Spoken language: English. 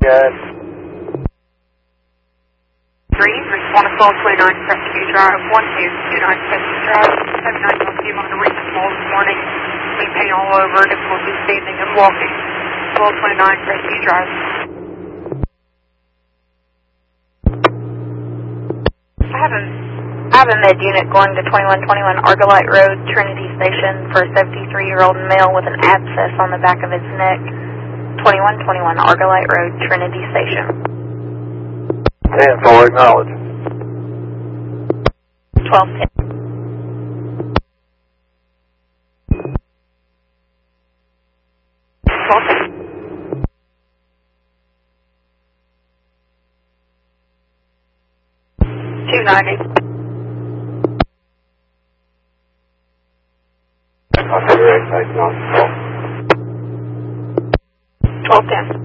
Good. 3, respond to call 29 Crestview Drive, 1229 Crestview Drive, 79 North Yvonne to recent call this morning. Clean paint all over, difficulty standing and walking. 1229 Crestview Drive. I have a med unit going to 2121 Argolite Road, Trinity Station for a 73-year-old male with an abscess on the back of his neck. 2121 Argolite Road, Trinity Station. 10-4, acknowledge. 1210. I'll have your excited on. 1210.